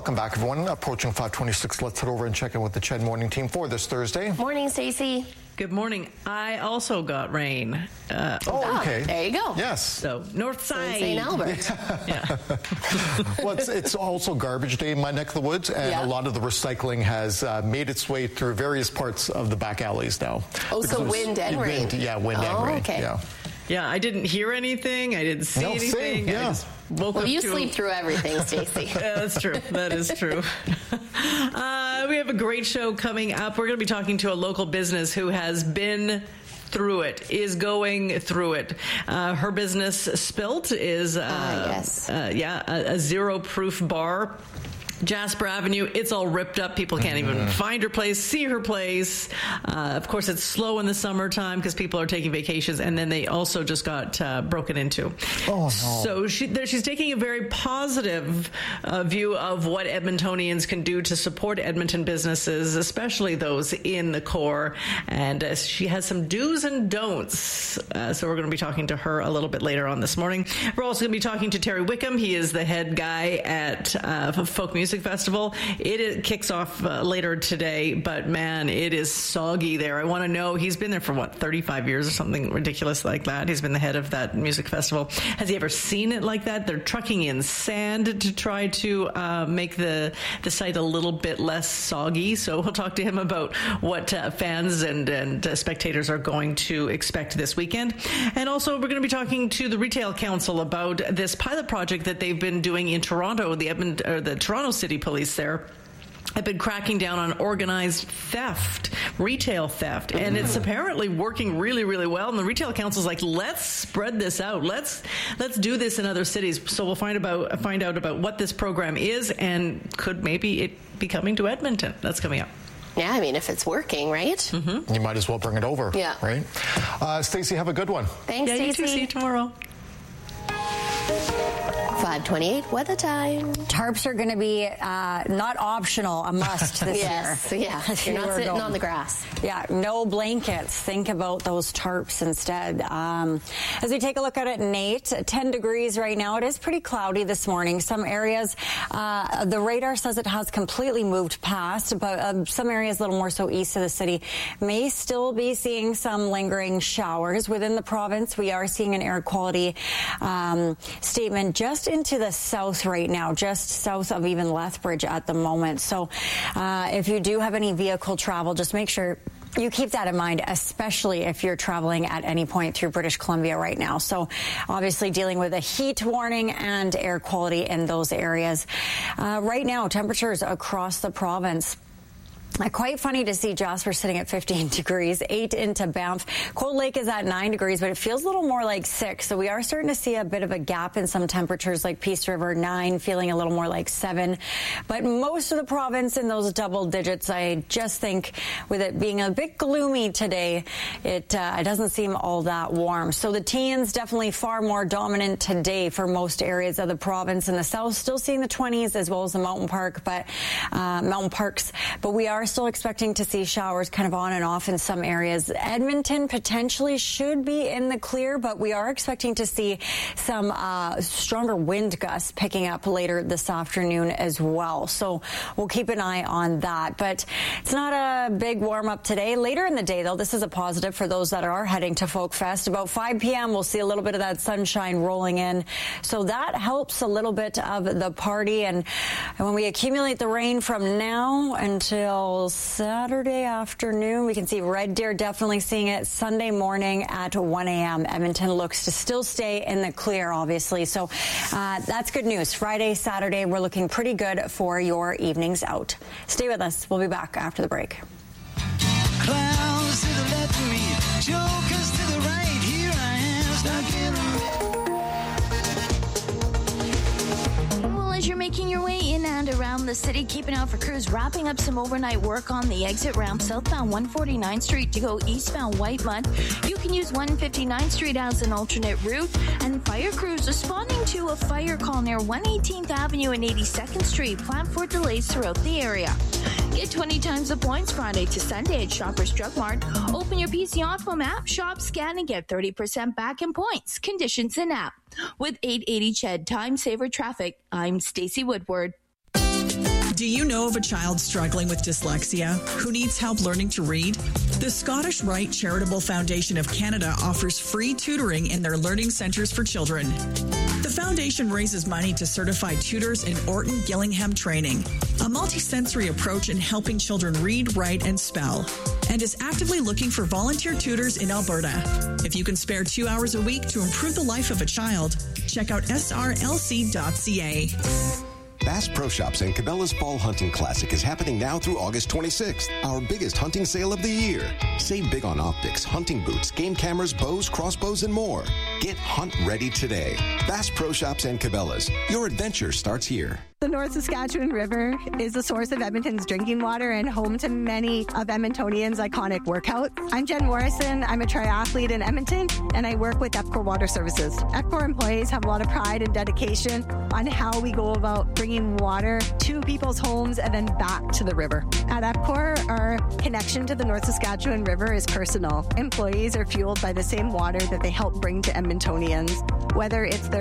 Welcome back, everyone. Approaching 5:26. Let's head over and check in with the CHED Morning Team for this Thursday. Morning, Stacey. Good morning. I also got rain. Okay. There you go. Yes. So, north side. St. Albert. Yeah. Well, it's also garbage day in my neck of the woods, and a lot of the recycling has made its way through various parts of the back alleys now. Oh, so wind and rain. Wind and rain. Okay. Yeah. Yeah, I didn't hear anything. I didn't see anything. Same, yeah. I just woke up You to sleep through everything, Stacey. Yeah, that's true. That is true. We have a great show coming up. We're going to be talking to a local business who has been through it, is going through it. Her business, Spilt, is a zero-proof bar. Jasper Avenue, it's all ripped up. People can't even find her place, see her place. Of course, it's slow in the summertime because people are taking vacations, and then they also just got broken into. Oh, no. So she's taking a very positive view of what Edmontonians can do to support Edmonton businesses, especially those in the core. And she has some do's and don'ts. So we're going to be talking to her a little bit later on this morning. We're also going to be talking to Terry Wickham. He is the head guy at Folk Music Festival. It kicks off later today, but man, it is soggy there. I want to know, he's been there for 35 years or something ridiculous like that. He's been the head of that music festival. Has he ever seen it like that? They're trucking in sand to try to make the site a little bit less soggy. So we'll talk to him about what fans and spectators are going to expect this weekend. And also, we're going to be talking to the Retail Council about this pilot project that they've been doing in Toronto. The Toronto City Police there have been cracking down on organized theft, retail theft, and it's apparently working really, really well. And the Retail Council's like, let's spread this out. Let's do this in other cities. So we'll find out about what this program is, and could maybe it be coming to Edmonton. That's coming up. Yeah, I mean, if it's working, right? Mm-hmm. You might as well bring it over. Yeah. Right? Stacey, have a good one. Thanks, Stacey. You too. See you tomorrow. 5:28 weather time. Tarps are going to be not optional, a must this year. Yeah, you're not sitting on the grass. Yeah, no blankets. Think about those tarps instead. As we take a look at it, Nate, 10 degrees right now. It is pretty cloudy this morning. Some areas, the radar says it has completely moved past, but some areas a little more so east of the city may still be seeing some lingering showers within the province. We are seeing an air quality statement just into the south right now, just south of even Lethbridge at the moment. So if you do have any vehicle travel, just make sure you keep that in mind, especially if you're traveling at any point through British Columbia right now. So obviously dealing with a heat warning and air quality in those areas. Right now, temperatures across the province. Quite funny to see Jasper sitting at 15 degrees, 8 into Banff. Cold Lake is at 9 degrees, but it feels a little more like 6. So we are starting to see a bit of a gap in some temperatures, like Peace River, 9, feeling a little more like 7. But most of the province in those double digits. I just think with it being a bit gloomy today, it doesn't seem all that warm. So the teens definitely far more dominant today for most areas of the province. In the south, still seeing the 20s as well as the mountain parks, but we are still expecting to see showers kind of on and off in some areas. Edmonton potentially should be in the clear, but we are expecting to see some stronger wind gusts picking up later this afternoon as well. So we'll keep an eye on that. But it's not a big warm up today. Later in the day, though, this is a positive for those that are heading to Folk Fest. About 5 p.m., we'll see a little bit of that sunshine rolling in. So that helps a little bit of the party. And when we accumulate the rain from now until Saturday afternoon, we can see Red Deer definitely seeing it. Sunday morning at 1 a.m. Edmonton looks to still stay in the clear, obviously. So that's good news. Friday, Saturday, we're looking pretty good for your evenings out. Stay with us. We'll be back after the break. Clowns to the left of me, jokers to the right. Here I am, stuck in a As you're making your way in and around the city, keep an eye out for crews wrapping up some overnight work on the exit ramp southbound 149th Street to go eastbound Whitemud. You can use 159th Street as an alternate route, and fire crews responding to a fire call near 118th Avenue and 82nd Street. Plan for delays throughout the area. Get 20 times the points Friday to Sunday at Shoppers Drug Mart. Open your PC Optimum app, shop, scan, and get 30% back in points. Conditions in app. With 880 CHED Time Saver Traffic, I'm Stacey Woodward. Do you know of a child struggling with dyslexia who needs help learning to read? The Scottish Rite Charitable Foundation of Canada offers free tutoring in their learning centres for children. The foundation raises money to certify tutors in Orton Gillingham training, a multisensory approach in helping children read, write, and spell, and is actively looking for volunteer tutors in Alberta. If you can spare 2 hours a week to improve the life of a child, check out srlc.ca. Bass Pro Shops and Cabela's Fall Hunting Classic is happening now through August 26th, our biggest hunting sale of the year. Save big on optics, hunting boots, game cameras, bows, crossbows, and more. Get hunt ready today. Bass Pro Shops and Cabela's. Your adventure starts here. The North Saskatchewan River is the source of Edmonton's drinking water and home to many of Edmontonians' iconic workouts. I'm Jen Morrison. I'm a triathlete in Edmonton, and I work with EPCOR Water Services. EPCOR employees have a lot of pride and dedication on how we go about bringing water to people's homes and then back to the river. At EPCOR, our connection to the North Saskatchewan River is personal. Employees are fueled by the same water that they help bring to Edmontonians, whether it's their